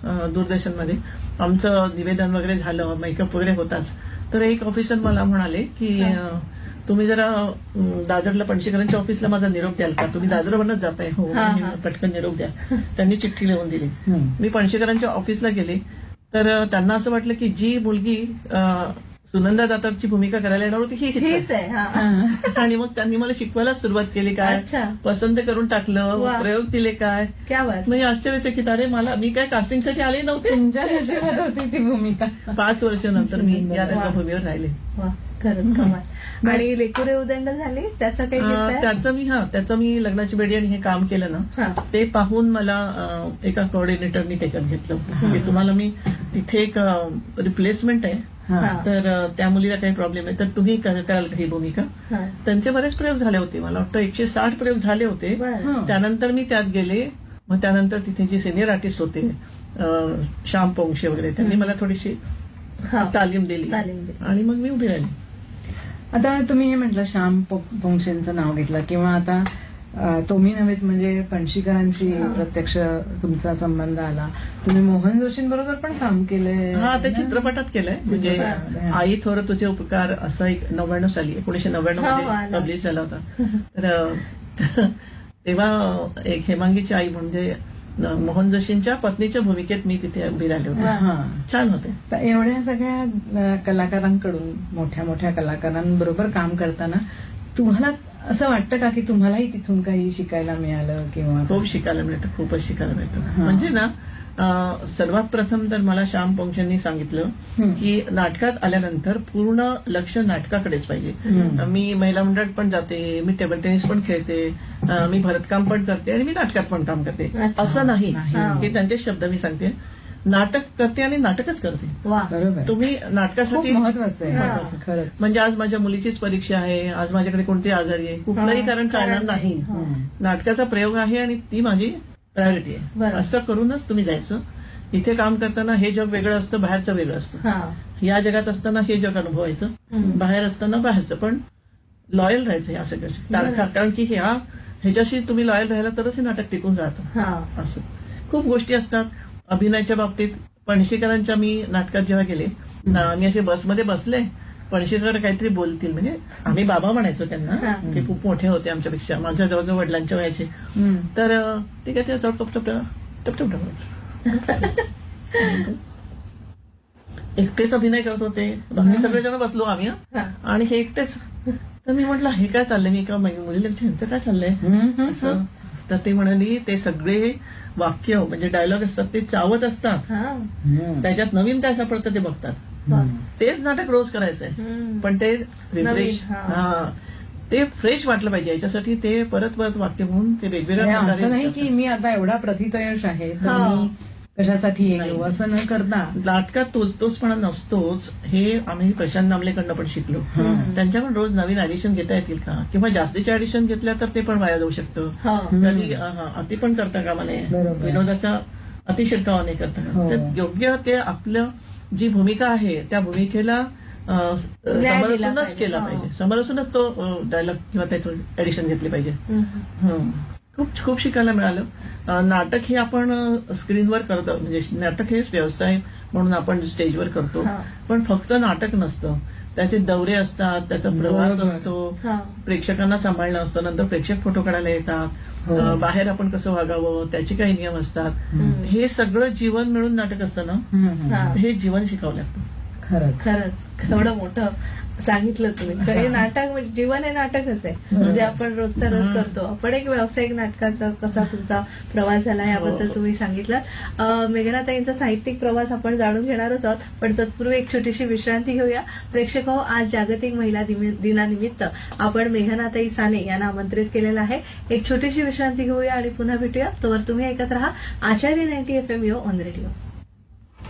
दूरदर्शनमध्ये. आमचं निवेदन वगैरे झालं, मेकअप वगैरे होताच, तर एक ऑफिसर मला म्हणाले की तुम्ही जरा दादरला पणशीकरांच्या ऑफिसला माझा निरोप द्याल का, तुम्ही दादरवरच जाताय. हो, पटकन निरोप द्या. त्यांनी चिठ्ठी लिहून दिली. मी पणशीकरांच्या ऑफिसला गेले, तर त्यांना असं वाटलं की जी मुलगी सुनंदा दातारची भूमिका करायला येणार होती हीच आहे. आणि मग त्यांनी मला शिकवायला सुरुवात केली. काय पसंत करून टाकलं, प्रयोग दिले. काय म्हणजे आश्चर्यचकित. अरे मी काय कास्टिंगसाठी आले नव्हते. तुमच्या नशिबात होती ती भूमिका. 5 वर्षानंतर मी या रंगभूमीवर राहिले. खरंच कमाल. आणि लेकुरे उदंड झाले त्याचा काही त्याचं मी लग्नाची बेडी आणि हे काम केलं ना, ते पाहून मला एका कोऑर्डिनेटरनी त्याच्यात घेतलं की तुम्हाला मी तिथे एक रिप्लेसमेंट आहे, तर त्या मुलीला काही प्रॉब्लेम आहे, तर तुम्ही कराल ही भूमिका. त्यांचे बरेच प्रयोग झाले होते. मला वाटतं 160 प्रयोग झाले होते. त्यानंतर मी त्यात गेले. मग त्यानंतर तिथे जे सिनियर आर्टिस्ट होते श्याम पोंक्षे वगैरे, त्यांनी मला थोडीशी तालीम दिली आणि मग मी उभी राहिली. आता तुम्ही हे म्हटलं श्याम पोंक्षेंचं नाव घेतलं, किंवा आता तुम्ही नव्हेच म्हणजे पणशीकरांशी प्रत्यक्ष तुमचा संबंध आला. तुम्ही मोहन जोशींबरोबर पण काम केलंय. ते चित्रपटात केलंय. म्हणजे आई थोर तुझे उपकार असा एक 99 साली 1999 मध्ये पब्लिश झाला होता. तर तेव्हा एक हेमांगीची आई म्हणजे मोहन जोशींच्या पत्नीच्या भूमिकेत मी तिथे उभी राहिले होते. छान होते. तर एवढ्या सगळ्या कलाकारांकडून, मोठ्या मोठ्या कलाकारांबरोबर काम करताना तुम्हाला असं वाटतं का की तुम्हालाही तिथून काही शिकायला मिळालं? किंवा खूप शिकायला मिळतं, खूपच शिकायला मिळतं. म्हणजे ना सर्वात प्रथम तर मला श्याम पोंक्षेंनी सांगितलं की नाटकात आल्यानंतर पूर्ण लक्ष नाटकाकडेच पाहिजे. मी महिला मंडळात पण जाते, मी टेबल टेनिस पण खेळते, मी भरतकाम पण करते आणि मी नाटकात पण काम करते. असं नाही की त्यांचे शब्द मी सांगते. नाटक करते आणि नाटकच करते. बरोबर. तुम्ही नाटकासाठी महत्वाचं आहे. म्हणजे आज माझ्या मुलीचीच परीक्षा आहे, आज माझ्याकडे कोणती आजारी आहे, कुठलंही कारण चालणार नाही. नाटकाचा प्रयोग आहे आणि ती माझी प्रायोरिटी आहे. असं करूनच तुम्ही जायचं. इथे काम करताना हे जग वेगळं असतं, बाहेरचं वेगळं असतं. या जगात असताना हे जग अनुभवायचं, बाहेर असताना बाहेरचं. पण लॉयल राहायचं या सगळ्याशी. कारण की ह्याच्याशी तुम्ही लॉयल राहिला तरच हे नाटक टिकून राहतं. असं खूप गोष्टी असतात. अभिनयाच्या बाबतीत पणशीकरांच्या मी नाटकात जेव्हा गेले, मी असे बसमध्ये बसले, पणशीकर काहीतरी बोलतील, म्हणजे आम्ही बाबा म्हणायचो त्यांना, ते खूप मोठे होते आमच्यापेक्षा, माझ्या जवळजवळ वडिलांच्या वयाचे. तर ते काय ते टपटप एकटेच अभिनय करत होते. बाकी सगळेजण बसलो आम्ही आणि हे एकटेच. तर मी म्हटलं हे काय चाललंय, मी का मुलीला ह्यांचं काय चाललंय असं. तर ते म्हणाली ते सगळे वाक्य म्हणजे डायलॉग असतात ते चावत असतात, त्याच्यात नवीन काय सापडतं ते बघतात. तेच नाटक रोज करायचंय, पण ते रिफ्रेश ते फ्रेश वाटलं पाहिजे. याच्यासाठी ते परत परत वाक्य म्हणून ते वेगवेगळ्या असं नाही की मी आता एवढा प्रथितयश आहे तर मी कशासाठी येऊ असं न करता. नाटकात तोचपणा नसतोच. हे आम्ही प्रशांत नामलेकडनं पण शिकलो. त्यांच्याकडून रोज नवीन ऍडिशन घेता येतील का, किंवा जास्तीच्या ऍडिशन घेतल्या तर ते पण वाया जाऊ शकतं. कधी अति पण करता का म्हणे, विनोदाचा अतिशिरकाव नाही करता का. तर योग्य ते आपलं जी भूमिका आहे त्या भूमिकेला समरसूनच केला पाहिजे. समरसूनच तो डायलॉग किंवा त्याचं ऍडिशन घेतले पाहिजे. खूप शिकायला मिळालं. नाटक हे आपण स्क्रीनवर करतो, म्हणजे नाटक हे व्यवसाय म्हणून आपण स्टेजवर करतो, पण फक्त नाटक नसतं. त्याचे दौरे असतात, त्याचा प्रवास असतो, प्रेक्षकांना सांभाळणं असतं, नंतर प्रेक्षक फोटो काढायला येतात, बाहेर आपण कसं वागावं त्याचे काही नियम असतात. हे सगळं जीवन मिळून नाटक असतं ना, हे जीवन शिकावं लागतं. खरंच एवढं मोठं सांगितलं तुम्ही. हे नाटक म्हणजे जीवन हे नाटकच आहे, म्हणजे आपण रोजचा रोज करतो. आपण एक व्यावसायिक नाटकाचा कसा तुमचा प्रवास झाला याबद्दल तुम्ही सांगितलं. मेघनाताईंचा साहित्यिक प्रवास आपण जाणून घेणारच आहोत, पण तत्पूर्वी एक छोटीशी विश्रांती घेऊया. प्रेक्षक हो, आज जागतिक महिला दिनानिमित्त आपण मेघनाताई साने यांना आमंत्रित केलेलं आहे. एक छोटीशी विश्रांती घेऊया आणि पुन्हा भेटूया. तोवर तुम्ही ऐकत राहा आचार्य 90 FM ऑन रेडिओ.